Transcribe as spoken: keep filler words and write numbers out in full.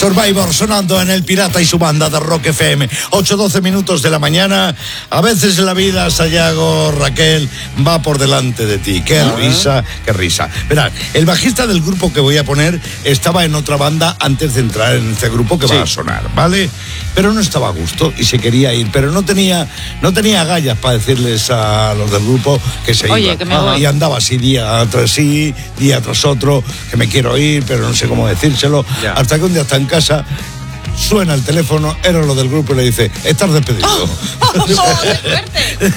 Survivor sonando en El Pirata y su banda de Rock F M. ocho doce minutos de la mañana. A veces en la vida, Sayago, Raquel, va por delante de ti. Qué uh-huh. risa, qué risa. Verás, el bajista del grupo que voy a poner estaba en otra banda antes de entrar en este grupo que sí. va a sonar, ¿vale? Pero no estaba a gusto y se quería ir, pero no tenía, no tenía agallas para decirles a los del grupo que se Oye, iba. Que me voy. Y andaba así día tras sí, día tras otro, que me quiero ir, pero no sé cómo decírselo. Ya. Hasta que un día está en casa, suena el teléfono, era lo del grupo y le dice, estás despedido. ¡Oh! ¡Oh, qué fuerte!